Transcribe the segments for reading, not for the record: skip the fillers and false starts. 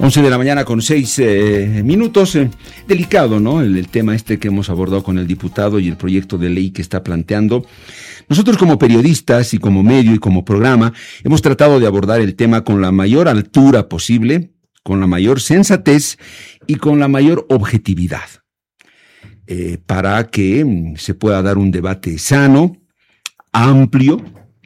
11 de la mañana con 6 minutos. Delicado, ¿no? El tema que hemos abordado con el diputado y el proyecto de ley que está planteando. Nosotros como periodistas y como medio y como programa hemos tratado de abordar el tema con la mayor altura posible, con la mayor sensatez y con la mayor objetividad, para que se pueda dar un debate sano, amplio,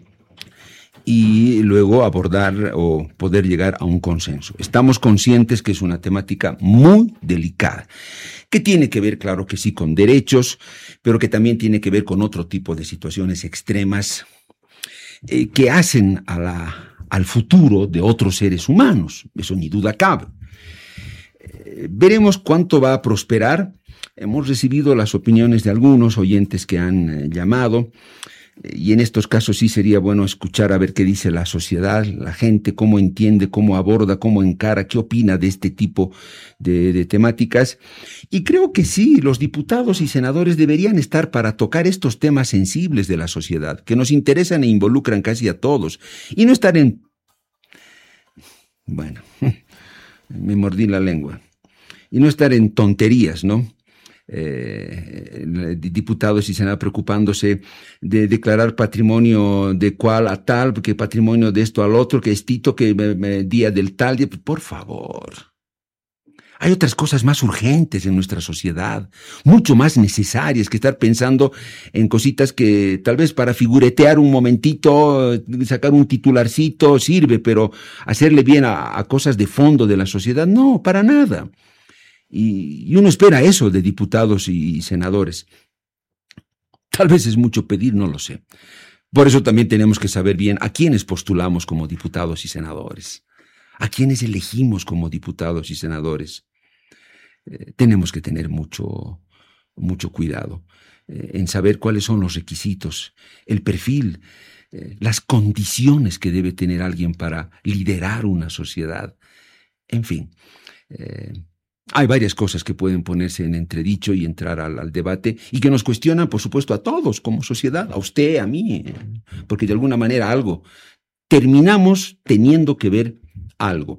y luego abordar o poder llegar a un consenso. Estamos conscientes que es una temática muy delicada, que tiene que ver, claro que sí, con derechos, pero que también tiene que ver con otro tipo de situaciones extremas que hacen al futuro de otros seres humanos. Eso ni duda cabe. Veremos cuánto va a prosperar. Hemos recibido las opiniones de algunos oyentes que han llamado. Y en estos casos sí sería bueno escuchar a ver qué dice la sociedad, la gente, cómo entiende, cómo aborda, cómo encara, qué opina de este tipo de temáticas. Y creo que sí, los diputados y senadores deberían estar para tocar estos temas sensibles de la sociedad, que nos interesan e involucran casi a todos. Y no estar bueno, me mordí la lengua. Y no estar en tonterías, ¿no? Diputados y senadores preocupándose de declarar patrimonio de cual a tal, que patrimonio de esto al otro, que estito, que día del tal día. Por favor. Hay otras cosas más urgentes en nuestra sociedad, mucho más necesarias que estar pensando en cositas que tal vez para figuretear un momentito, sacar un titularcito sirve, pero hacerle bien a cosas de fondo de la sociedad, no, para nada. Y uno espera eso de diputados y senadores. Tal vez es mucho pedir, no lo sé. Por eso también tenemos que saber bien a quiénes postulamos como diputados y senadores, a quiénes elegimos como diputados y senadores. Tenemos que tener mucho cuidado en saber cuáles son los requisitos, el perfil, las condiciones que debe tener alguien para liderar una sociedad. En fin, hay varias cosas que pueden ponerse en entredicho y entrar al debate y que nos cuestionan, por supuesto, a todos como sociedad, a usted, a mí, porque de alguna manera terminamos teniendo que ver algo.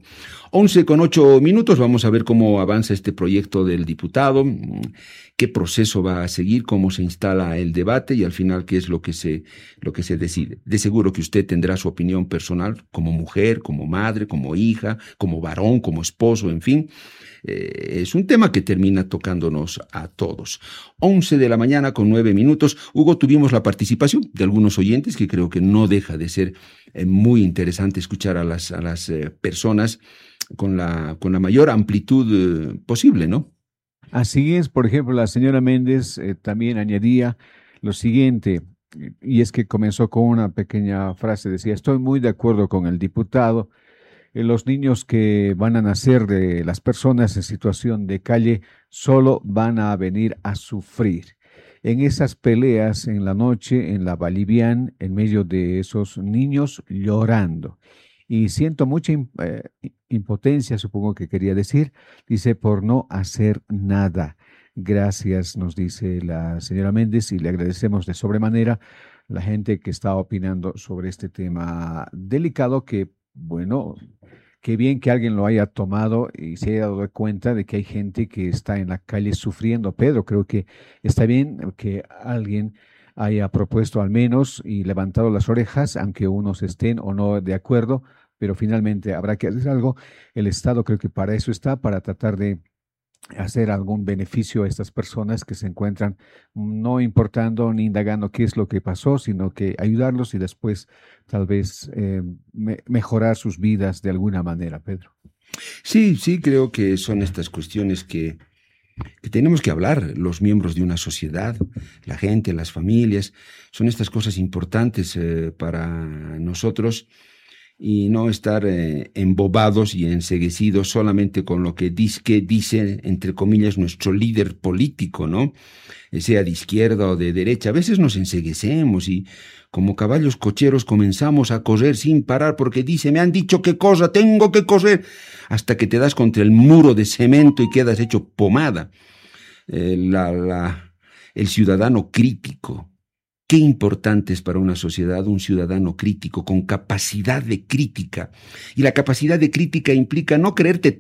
11:08, vamos a ver cómo avanza este proyecto del diputado, qué proceso va a seguir, cómo se instala el debate y al final qué es lo que se decide. De seguro que usted tendrá su opinión personal como mujer, como madre, como hija, como varón, como esposo, en fin. Es un tema que termina tocándonos a todos. 11 de la mañana con 9 minutos. Hugo, tuvimos la participación de algunos oyentes que creo que no deja de ser muy interesante escuchar a las personas con la mayor amplitud posible, ¿no? Así es, por ejemplo, la señora Méndez también añadía lo siguiente, y es que comenzó con una pequeña frase, decía, estoy muy de acuerdo con el diputado. Los niños que van a nacer de las personas en situación de calle solo van a venir a sufrir. En esas peleas en la noche, en la Bolivian, en medio de esos niños llorando. Y siento mucha impotencia, supongo que quería decir, dice, por no hacer nada. Gracias, nos dice la señora Méndez, y le agradecemos de sobremanera la gente que está opinando sobre este tema delicado que, bueno, qué bien que alguien lo haya tomado y se haya dado cuenta de que hay gente que está en la calle sufriendo. Pedro, creo que está bien que alguien haya propuesto al menos y levantado las orejas, aunque unos estén o no de acuerdo, pero finalmente habrá que hacer algo. El Estado creo que para eso está, para tratar de hacer algún beneficio a estas personas que se encuentran no importando ni indagando qué es lo que pasó, sino que ayudarlos y después tal vez mejorar sus vidas de alguna manera, Pedro. Sí, creo que son estas cuestiones que tenemos que hablar los miembros de una sociedad, la gente, las familias. Son estas cosas importantes para nosotros y no estar embobados y enceguecidos solamente con lo que dice, entre comillas, nuestro líder político, ¿no? Sea de izquierda o de derecha. A veces nos enceguecemos y como caballos cocheros comenzamos a correr sin parar porque me han dicho qué cosa, tengo que correr, hasta que te das contra el muro de cemento y quedas hecho pomada. El ciudadano crítico. Qué importante es para una sociedad un ciudadano crítico, con capacidad de crítica. Y la capacidad de crítica implica no creerte